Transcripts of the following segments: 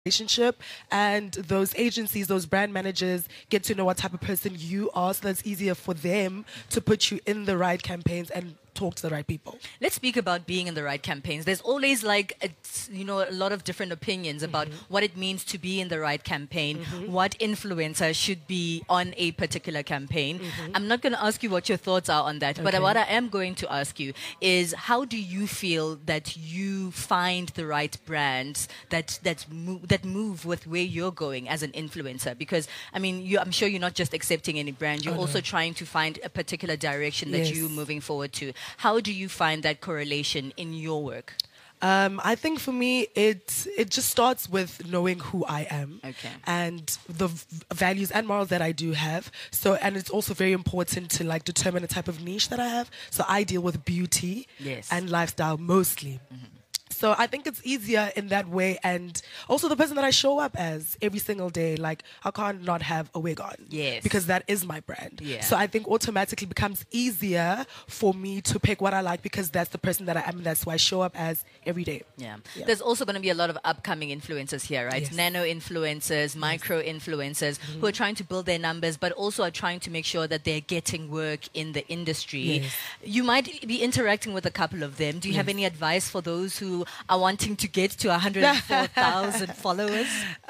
relationship, and those agencies, those brand managers get to know what type of person you are, so that's easier for them to put you in the right campaigns and talk to the right people. Let's speak about being in the right campaigns. There's always a lot of different opinions about what it means to be in the right campaign, what influencer should be on a particular campaign. I'm not going to ask you what your thoughts are on that, but what I am going to ask you is, how do you feel that you find the right brands that move with where you're going as an influencer? Because I mean, I'm sure you're not just accepting any brand, you're also trying to find a particular direction that you're moving forward to. How do you find that correlation in your work? I think for me, it just starts with knowing who I am and the values and morals that I do have. So, and it's also very important to determine the type of niche that I have. So I deal with beauty and lifestyle mostly. So I think it's easier in that way, and also the person that I show up as every single day. Like, I can't not have a wig on, because that is my brand. So I think automatically becomes easier for me to pick what I like, because that's the person that I am, and that's who I show up as every day. There's also going to be a lot of upcoming influencers here, right? Nano influencers, micro influencers who are trying to build their numbers, but also are trying to make sure that they're getting work in the industry. You might be interacting with a couple of them. Do you have any advice for those who are wanting to get to 104,000 followers?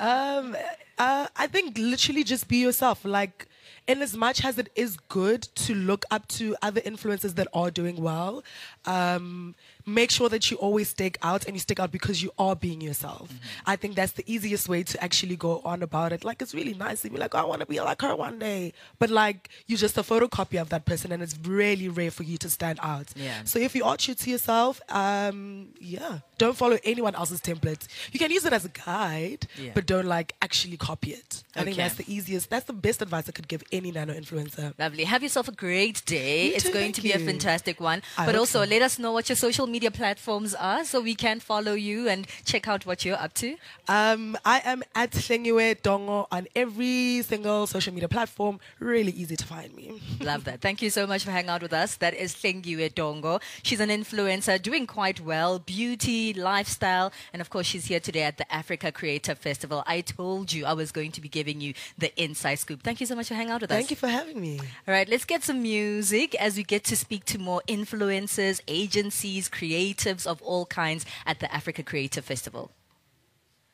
I think literally just be yourself. Like, in as much as it is good to look up to other influencers that are doing well, make sure that you always stick out, and you stick out because you are being yourself. I think that's the easiest way to actually go on about it. Like, it's really nice to be like, oh, I want to be like her one day. But like, you're just a photocopy of that person, and it's really rare for you to stand out. So if you are true to yourself, don't follow anyone else's templates. You can use it as a guide, but don't actually copy it. I think that's the best advice I could give any nano influencer. Lovely. Have yourself a great day. It's going to be a fantastic one. But also, let us know what your social media platforms are so we can follow you and check out what you're up to. I am at Hlengiwe Dongo on every single social media platform. Really easy to find me. Love that. Thank you so much for hanging out with us. That is Hlengiwe Dongo. She's an influencer doing quite well, beauty, lifestyle, and of course she's here today at the Africa Creator Festival. I told you I was going to be giving you the inside scoop. Thank you so much for hanging out with us. Thank you for having me. All right, let's get some music as we get to speak to more influencers, agencies, creatives of all kinds at the Africa Creator Festival.